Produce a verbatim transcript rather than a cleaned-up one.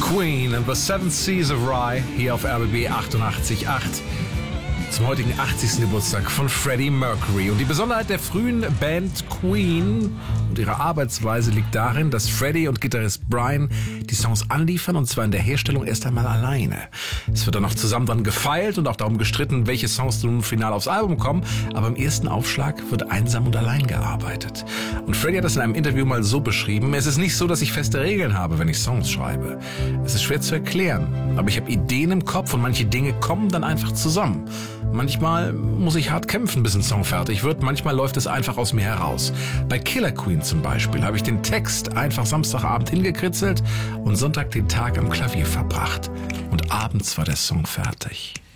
Queen and the Seven Seas of Rye hier auf R B B achtundachtzig Komma acht zum heutigen achtzigsten Geburtstag von Freddie Mercury. Und die Besonderheit der frühen Band Queen und ihre Arbeitsweise liegt darin, dass Freddie und Gitarrist Brian die Songs anliefern, und zwar in der Herstellung erst einmal alleine. Es wird dann noch zusammen dran gefeilt und auch darum gestritten, welche Songs nun final aufs Album kommen, aber im ersten Aufschlag wird einsam und allein gearbeitet. Und Freddie hat das in einem Interview mal so beschrieben: Es ist nicht so, dass ich feste Regeln habe, wenn ich Songs schreibe. Es ist schwer zu erklären, aber ich habe Ideen im Kopf und manche Dinge kommen dann einfach zusammen. Manchmal muss ich hart kämpfen, bis ein Song fertig wird. Manchmal läuft es einfach aus mir heraus. Bei Killer Queen zum Beispiel habe ich den Text einfach Samstagabend hingekritzelt und Sonntag den Tag am Klavier verbracht. Und abends war der Song fertig.